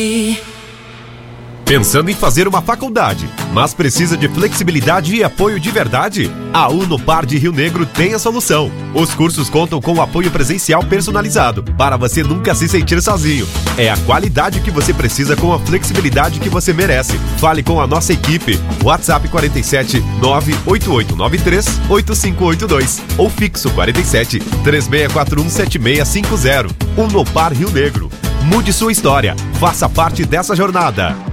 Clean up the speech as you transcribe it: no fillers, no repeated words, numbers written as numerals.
Pensando em fazer uma faculdade, mas precisa de flexibilidade e apoio de verdade? A Unopar de Rio Negro tem a solução. Os cursos contam com apoio presencial personalizado, para você nunca se sentir sozinho. É a qualidade que você precisa com a flexibilidade que você merece. Fale com a nossa equipe. WhatsApp 47 98893 8582 ou fixo 47 3641 7650. Unopar Rio Negro. Mude sua história. Faça parte dessa jornada.